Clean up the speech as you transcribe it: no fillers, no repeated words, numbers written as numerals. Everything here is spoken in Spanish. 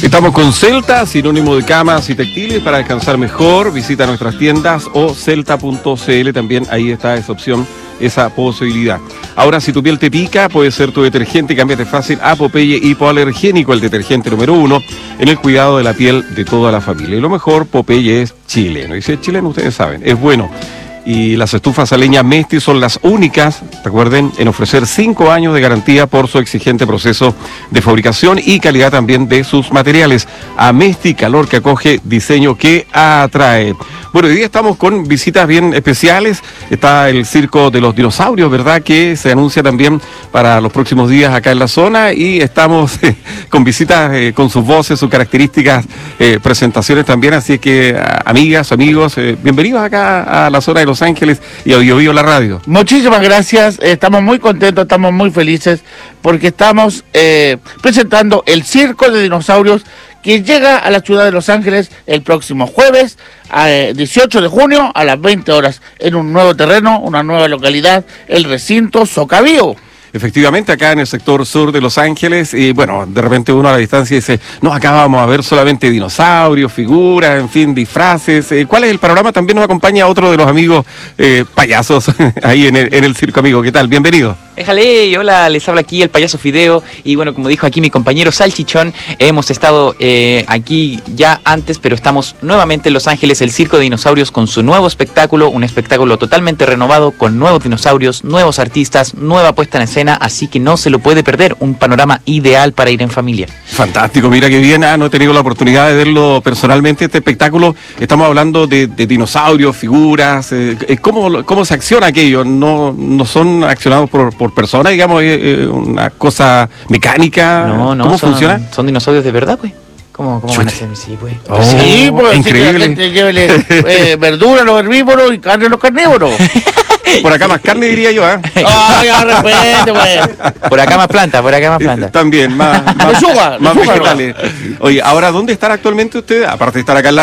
Estamos con Celta, sinónimo de camas y textiles para descansar mejor. Visita nuestras tiendas o celta.cl, también ahí está esa opción, esa posibilidad. Ahora, si tu piel te pica, puede ser tu detergente. Cámbiate fácil a Popeye Hipoalergénico, el detergente número 1 en el cuidado de la piel de toda la familia. Y lo mejor, Popeye es chileno. Y si es chileno, ustedes saben, es bueno. Y las estufas a leña Mesti son las únicas, recuerden, en ofrecer 5 años de garantía por su exigente proceso de fabricación y calidad también de sus materiales. A Mesti, calor que acoge, diseño que atrae. Bueno, hoy día estamos con visitas bien especiales. Está el Circo de los Dinosaurios, ¿verdad? Que se anuncia también para los próximos días acá en la zona. Y estamos con visitas con sus voces, sus características, presentaciones también. Así que, amigas, amigos, bienvenidos acá a la zona de Los Ángeles y a Bio Bio la radio. Muchísimas gracias, estamos muy contentos, estamos muy felices porque estamos presentando el Circo de Dinosaurios que llega a la ciudad de Los Ángeles el próximo jueves, 18 de junio a las 20 horas, en un nuevo terreno, una nueva localidad, el recinto Socavio. Efectivamente, acá en el sector sur de Los Ángeles, y bueno, de repente uno a la distancia dice, no, acá vamos a ver solamente dinosaurios, figuras, en fin, disfraces. ¿Cuál es el panorama? También nos acompaña otro de los amigos payasos ahí en el circo, amigo. ¿Qué tal? Bienvenido. Déjale, hola, les habla aquí el payaso Fideo y bueno, como dijo aquí mi compañero Salchichón, hemos estado aquí ya antes, pero estamos nuevamente en Los Ángeles, el Circo de Dinosaurios con su nuevo espectáculo, un espectáculo totalmente renovado con nuevos dinosaurios, nuevos artistas, nueva puesta en escena, así que no se lo puede perder, un panorama ideal para ir en familia. Fantástico, mira que bien, no he tenido la oportunidad de verlo personalmente, este espectáculo. Estamos hablando de dinosaurios, figuras, ¿cómo se acciona aquello? No son accionados por personas, digamos, una cosa mecánica. No, ¿Cómo funciona? Son dinosaurios de verdad, pues. ¿Cómo van a ser? Sí, pues. Oh, Sí, pues increíble. sí, llévele verdura a los herbívoros y carne a los carnívoros. Por acá más carne, diría yo, ¿eh? Ay, de repente, pues. Por acá más planta, por acá más planta. También, más Lechuga, vegetales. ¿no? Oye, ahora, ¿dónde están actualmente ustedes? Aparte de estar acá en la